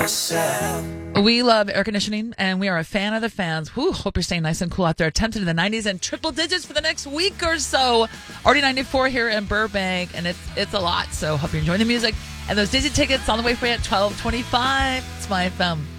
We love air conditioning, and we are a fan of the fans. Whew, hope you're staying nice and cool out there. Temps into the 90s and triple digits for the next week or so. Already 94 here in Burbank, and it's a lot. So hope you're enjoying the music. And those Disney tickets on the way for you at 12:25. It's My FM.